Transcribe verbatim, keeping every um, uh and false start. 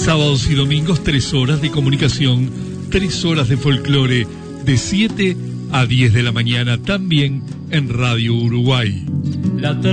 Sábados y domingos, tres horas de comunicación, tres horas de folclore, de siete a diez de la mañana, también en Radio Uruguay. La